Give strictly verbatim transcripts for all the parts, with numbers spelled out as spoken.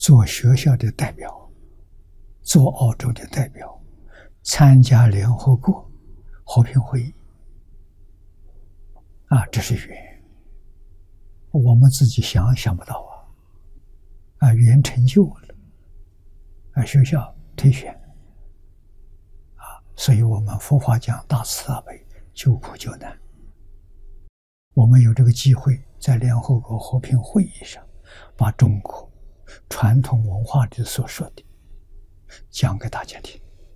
做学校的代表，做澳洲的代表，参加联合国和平会议。啊，这是缘，我们自己想想不到啊！啊，缘成就了，啊，学校推选，啊，所以我们佛法讲大慈大悲，救苦救难。我们有这个机会，在联合国和平会议上，把中国传统文化里所说的讲给大家听。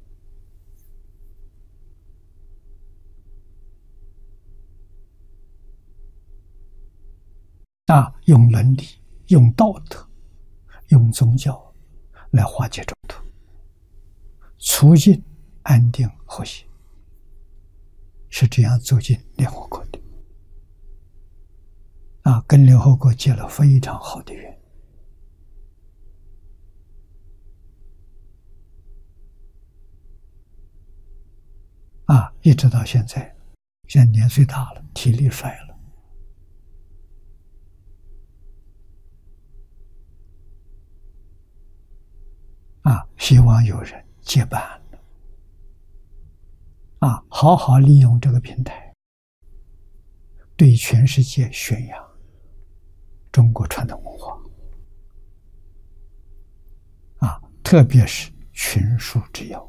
啊，用伦理、用道德、用宗教来化解冲突，促进安定和谐，是这样走进联合国的。啊，跟联合国结了非常好的缘。啊，一直到现在，现在年岁大了，体力衰了。啊，希望有人接班了。啊，好好利用这个平台，对全世界宣扬中国传统文化。啊，特别是群书之要。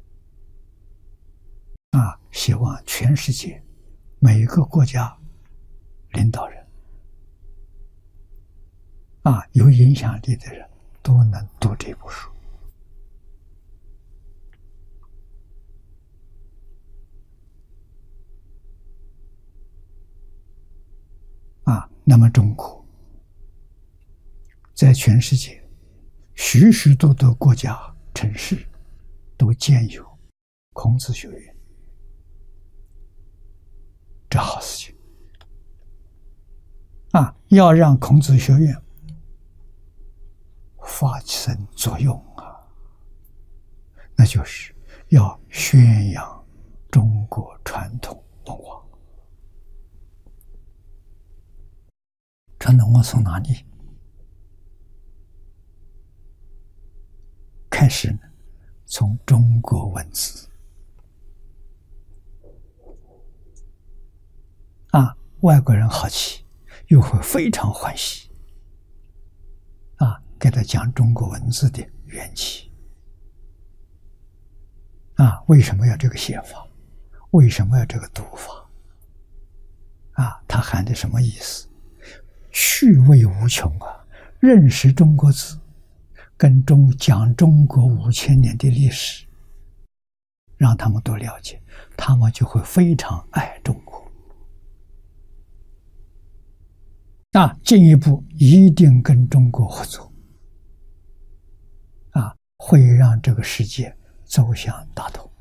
啊，希望全世界每个国家领导人，啊，有影响力的人都能读这部书。啊，那么中国在全世界许许多多国家城市都建有孔子学院，这好事情啊！要让孔子学院发生作用啊，那就是要宣扬中国传统文化。传统文化从哪里开始呢？从中国文字。啊，外国人好奇，又会非常欢喜。啊，给他讲中国文字的缘起。啊，为什么要这个写法？为什么要这个读法？啊，它含的什么意思？趣味无穷啊！认识中国字，跟中讲中国五千年的历史，让他们都了解，他们就会非常爱中国。啊，进一步一定跟中国合作，啊，会让这个世界走向大同。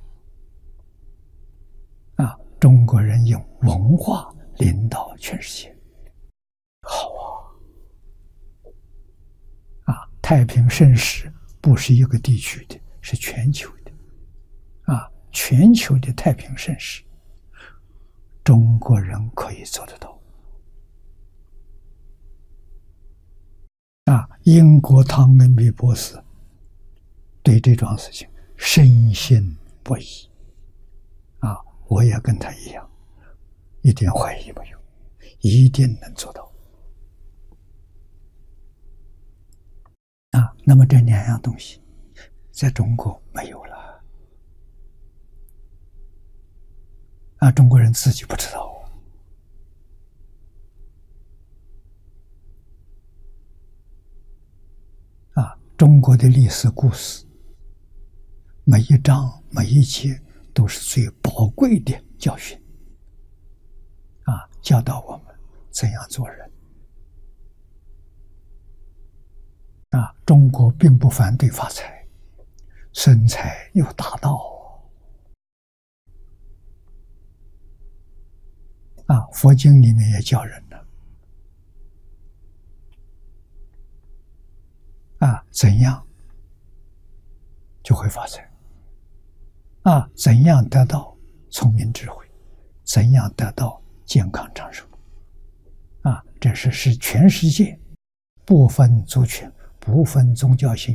啊，中国人用文化领导全世界，好啊！啊，太平盛世不是一个地区的，是全球的。啊，全球的太平盛世，中国人可以做得到。啊，英国汤恩比博士对这桩事情深信不疑。啊，我也跟他一样，一点怀疑没有，一定能做到。啊，那么这两样东西在中国没有了。啊，中国人自己不知道。中国的历史故事，每一章每一节都是最宝贵的教训，啊，教导我们怎样做人。啊，中国并不反对发财，生财有大道。啊，佛经里面也教人了。啊，怎样就会发财？啊，怎样得到聪明智慧？怎样得到健康长寿？啊，这是是全世界不分族群、不不分宗教性，